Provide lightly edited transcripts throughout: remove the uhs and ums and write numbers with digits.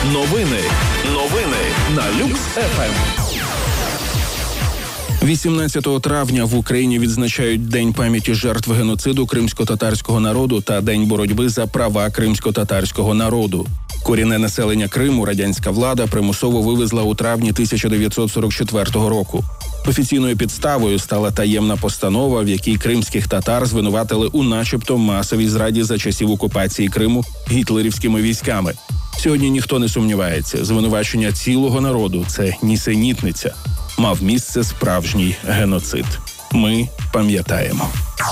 Новини на Люкс-ФМ. 18 травня в Україні відзначають День пам'яті жертв геноциду кримсько-татарського народу та День боротьби за права кримсько-татарського народу. Корінне населення Криму радянська влада примусово вивезла у травні 1944 року. Офіційною підставою стала таємна постанова, в якій кримських татар звинуватили у начебто масовій зраді за часів окупації Криму гітлерівськими військами. Сьогодні ніхто не сумнівається, звинувачення цілого народу – це нісенітниця. Мав місце справжній геноцид. Ми пам'ятаємо.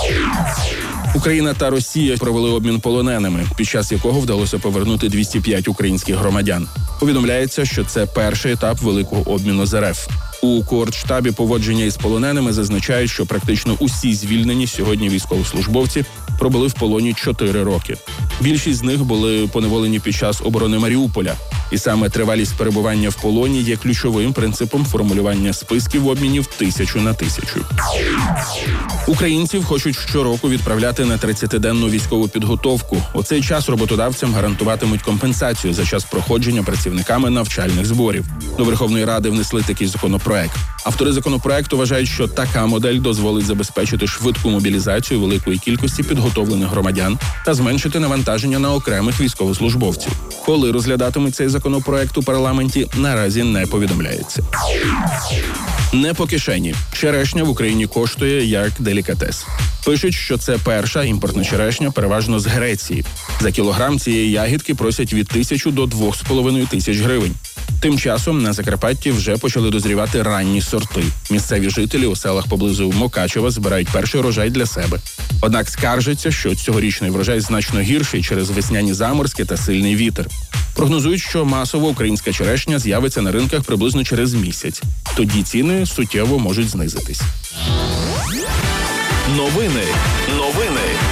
Україна та Росія провели обмін полоненими, під час якого вдалося повернути 205 українських громадян. Повідомляється, що це перший етап великого обміну з РФ. У коордштабі поводження із полоненими зазначають, що практично усі звільнені сьогодні військовослужбовці пробули в полоні 4 роки. Більшість з них були поневолені під час оборони Маріуполя. І саме тривалість перебування в полоні є ключовим принципом формулювання списків обмінів 1000 на 1000. Українців хочуть щороку відправляти на 30-денну військову підготовку. У цей час роботодавцям гарантуватимуть компенсацію за час проходження працівниками навчальних зборів. До Верховної Ради внесли такий законопроект. Автори законопроекту вважають, що така модель дозволить забезпечити швидку мобілізацію великої кількості підготовлених громадян та зменшити навантаження на окремих військовослужбовців. Коли розглядатимуть цей законопроект у парламенті, наразі не повідомляється. Не по кишені. Черешня в Україні коштує як делікатес. Пишуть, що це перша імпортна черешня, переважно з Греції. За кілограм цієї ягідки просять від 1000 до 2500 гривень. Тим часом на Закарпатті вже почали дозрівати ранні сорти. Місцеві жителі у селах поблизу Мокачева збирають перший урожай для себе. Однак скаржаться, що цьогорічний врожай значно гірший через весняні заморозки та сильний вітер. Прогнозують, що масово українська черешня з'явиться на ринках приблизно через місяць. Тоді ціни суттєво можуть знизитись. Новини